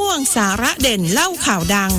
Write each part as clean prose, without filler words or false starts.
วงสาระเด่นเล่าข่าวดัง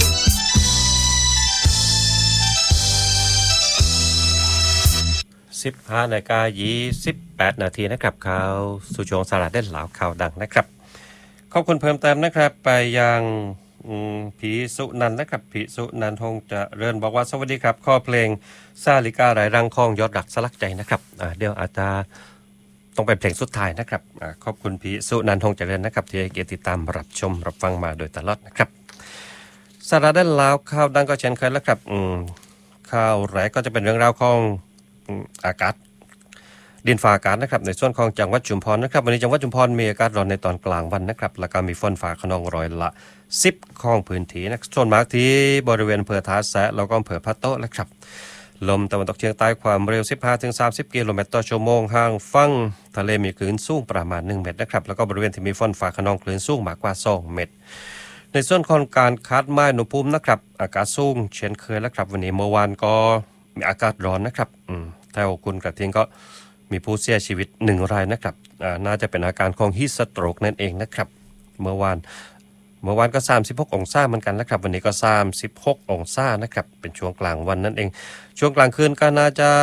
15:28 นาทีนะครับข่าวสู่ช่วงสาระเด่นเล่าข่าวดังนะครับขอบคุณเพิ่มเติมนะครับไปยังผีสุนันท์นะครับผีสุนันท์คงจะเริ่มบอกว่าสวัสดีครับข้อเพลงซาลิการายรังคองยอดรักสลักใจนะครับเดี๋ยวอาจจะต้องไปเพลงสุดท้ายนะครับขอบคุณผีสุนันท์คงจะเริ่มนะครับที่ให้เกียรติติดตามรับชมรับฟังมาโดยตลอดนะครับสาระเด่นเล่าข่าวดังก็เช่นเคยแล้วครับข่าวแรกก็จะเป็นเรื่องราวของอากาศดินฟ้าอากาศนะครับในส่วนของจังหวัดชุมพรนะครับวันนี้จังหวัดชุมพรมีอากาศร้อนในตอนกลางวันนะครับแล้วก็มีฝนฟ้าคะนองร้อยละ10ของพื้นที่นะส่วนมากที่บริเวณอำเภอท่าแซะแล้วก็อำเภอพะโต๊ะนะครับลมตะวันตกเฉียงใต้ความเร็ว 15-30 กิโลเมตรต่อชั่วโมงห่างฝั่งทะเลมีคลื่นสูงประมาณ1เมตรนะครับแล้วก็บริเวณที่มีฝนฟ้าคะนองคลื่นสูงมากกว่า2เมตรในส่วนของการคาดหมายอุณหภูมินะครับอากาศสูงเช่นเคยแล้วครับวันนี้เมื่อวานก็มีอากาศร้อนนะครับแถวคุณกระทิงก็มีผู้เสียชีวิต1รายนะครับน่าจะเป็นอาการของฮีทสโตรกนั่นเองนะครับเมื่อวานก็36องศาเหมือนกันนะครับวันนี้ก็36องศานะครับเป็นช่วงกลางวันนั่นเองช่วงกลางคืนก็น่าจะ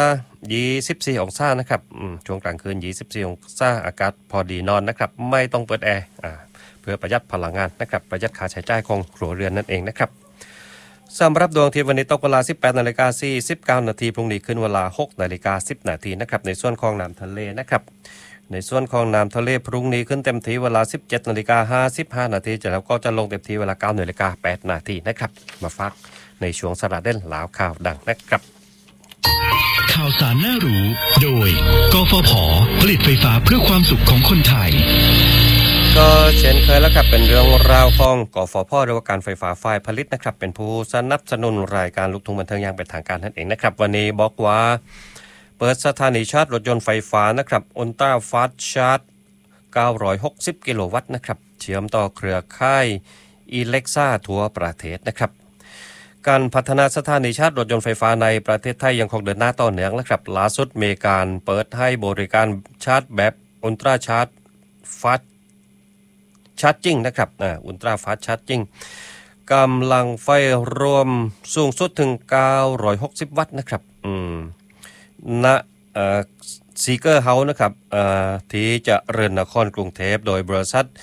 24องศานะครับช่วงกลางคืน24องศาอากาศพอดีนอนนะครับไม่ต้องเปิดแอร์เพื่อประหยัดพลังงานนะครับประหยัดค่าใช้จ่ายของครัวเรือนนั่นเองนะครับสำหรับดวงอาทิตย์วันนี้ตกเวลา 18:49 นาทีพรุ่งนี้ขึ้นเวลา 6:10 นาทีนะครับในส่วนของน้ำทะเลนะครับในส่วนของน้ำทะเลพรุ่งนี้ขึ้นเต็มที่เวลา 17:55 นาทีแล้วก็จะลงเต็มที่เวลา 9:08 นาทีนะครับมาฟังในช่วงสาระเด่นข่าวดังนะครับข่าวสารน่ารู้โดยกฟผ.ผลิตไฟฟ้าเพื่อความสุขของคนไทยก็เช่นเคยแล้วครับเป็นเรื่องราวของกฟผ.หรือว่าการไฟฟ้าฝ่ายผลิตนะครับเป็นผู้สนับสนุนรายการลูกทุ่งบันเทิงอย่างเป็นทางการนั่นเองนะครับวันนี้บอกว่าเปิดสถานีชาร์จรถยนต์ไฟฟ้านะครับอุลตร้าฟาสต์ชาร์จ960กิโลวัตต์นะครับเชื่อมต่อเครือข่ายอีเล็กซ่าทั่วประเทศนะครับการพัฒนาสถานีชาร์จรถยนต์ไฟฟ้าในประเทศไทยยังคงเดินหน้าต่อเนื่องนะครับล่าสุดมีการเปิดให้บริการชาร์จแบบอุลตร้าชาร์จฟาสต์ชาร์จิ่งนะครับอุลตร้าฟาสต์ชาร์จิ่งกำลังไฟรวมสูงสุดถึง960วัตต์นะครับณซีเกอร์เฮาส์นะครับที่จะเริญนครกรุงเทพโดยบริษัท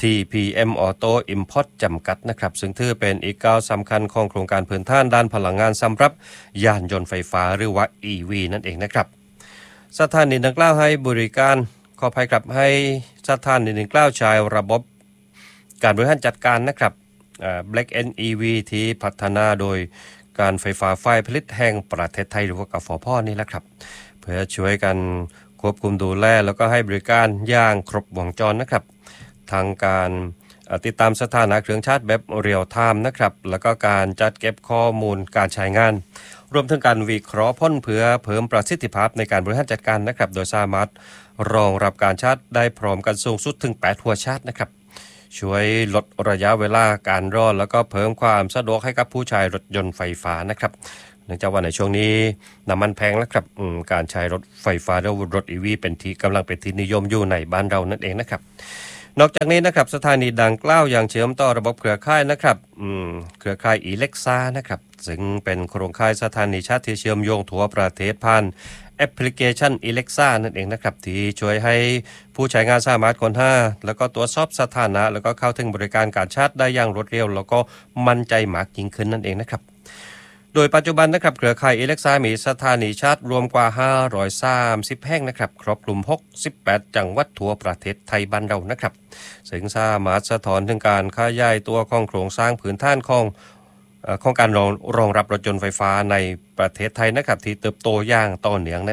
TPM Auto Import จำกัดนะครับซึ่งถือเป็นอีกก้าวสำคัญของโครงการพื้นฐานด้านพลังงานสำหรับยานยนต์ไฟฟ้าหรือว่า EV นั่นเองนะครับสถานีดังกล่าวให้บริการขออภัยครับให้สถานีดังกล่าวใช้ระบบการบริหารจัดการนะครับBlack End EV ที่พัฒนาโดยการไฟฟ้าฝ่ายผลิตแห่งประเทศไทยหรือว่ากฟผ.นี่แหละครับเพื่อช่วยกันควบคุมดูแลแล้วก็ให้บริการอย่างครบวงจรนะครับทางการติดตามสถานะเครื่องชาร์จแบบเรียลไทม์นะครับแล้วก็การจัดเก็บข้อมูลการใช้งานรวมถึงการวิเคราะห์ผลเพื่อเพิ่มประสิทธิภาพในการบริหารจัดการนะครับโดยสามารถรองรับการชาร์จได้พร้อมกันสูงสุดถึง8หัวชาร์จนะครับช่วยลดระยะเวลาการรอแล้วก็เพิ่มความสะดวกให้กับผู้ใช้รถยนต์ไฟฟ้านะครับเนื่องจากว่าในช่วงนี้น้ำมันแพงแล้วครับการใช้รถไฟฟ้าหรือรถ EV เป็นที่กำลังเป็นที่นิยมอยู่ในบ้านเรานั่นเองนะครับนอกจากนี้นะครับสถานีดังกล่าวยังเชื่อมต่อระบบเครือข่ายนะครับเครือข่ายอีเล็กซ่านะครับซึ่งเป็นโครงข่ายสถานีชาร์จที่เชื่อมโยงทั่วประเทศผ่านแอปพลิเคชัน Alexa นั่นเองนะครับที่ช่วยให้ผู้ใช้งานสามารถค้นหาแล้วก็ตรวจสอบสถานะแล้วก็เข้าถึงบริการการชาร์จได้อย่างรวดเร็วแล้วก็มั่นใจมากยิ่งขึ้นนั่นเองนะครับโดยปัจจุบันนะครับเครือข่าย Alexa มีสถานีชาร์จรวมกว่า530แห่งนะครับครอบคลุม68จังหวัดทั่วประเทศไทยบ้านเรานะครับซึ่งสามารถสะท้อนถึงการขยายตัวของโครงสร้างพื้นฐานของการรองรับรถยนต์ไฟฟ้าในประเทศไทยนะครับที่เติบโตอย่างต่อเนื่อง